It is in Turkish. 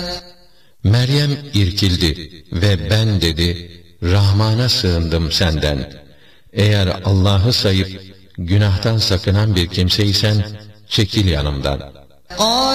Meryem irkildi ve ben dedi, Rahman'a sığındım senden. Eğer Allah'ı sayıp günahtan sakınan bir kimseysen, çekil yanımdan.